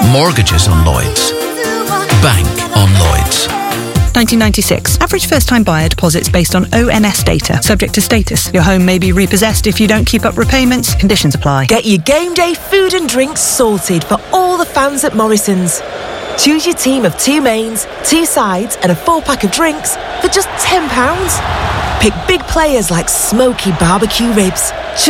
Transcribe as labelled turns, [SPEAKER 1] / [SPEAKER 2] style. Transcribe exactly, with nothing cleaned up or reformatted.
[SPEAKER 1] Mortgages on Lloyds. Bank on Lloyds.
[SPEAKER 2] nineteen ninety-six. Average first-time buyer deposits based on O M S data. Subject to status. Your home may be repossessed if you don't keep up repayments. Conditions apply.
[SPEAKER 3] Get your game day food and drinks sorted for all the fans at Morrison's. Choose your team of two mains, two sides and a four-pack of drinks for just ten pounds. Pick big players like smoky barbecue ribs,